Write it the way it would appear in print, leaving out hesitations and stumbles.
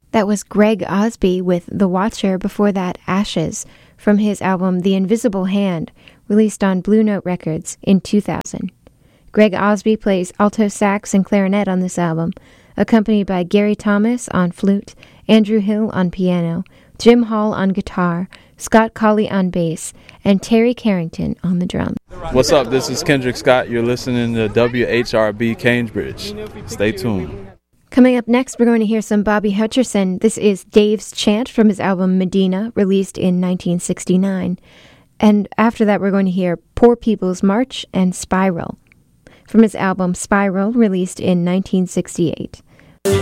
That was Greg Osby with The Watcher, before that Ashes, from his album The Invisible Hand, released on Blue Note Records in 2000. Greg Osby plays alto sax and clarinet on this album, accompanied by Gary Thomas on flute, Andrew Hill on piano, Jim Hall on guitar, Scott Colley on bass, and Terry Carrington on the drums. What's up? This is Kendrick Scott. You're listening to WHRB Cambridge. Stay tuned. Coming up next, we're going to hear some Bobby Hutcherson. This is Dave's Chant from his album Medina, released in 1969. And after that, we're going to hear Poor People's March and Spiral from his album Spiral, released in 1968.